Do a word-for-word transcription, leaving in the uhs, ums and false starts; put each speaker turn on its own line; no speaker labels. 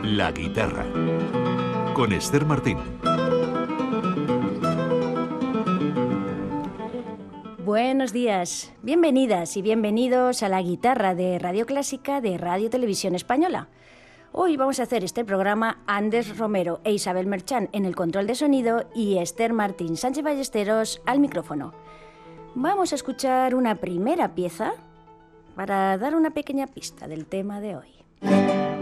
La guitarra, con Esther Martín.
Buenos días, bienvenidas y bienvenidos a La Guitarra de Radio Clásica de Radio Televisión Española. Hoy vamos a hacer este programa Anders Romero e Isabel Merchán en el control de sonido y Esther Martín Sánchez Ballesteros al micrófono. Vamos a escuchar una primera pieza para dar una pequeña pista del tema de hoy.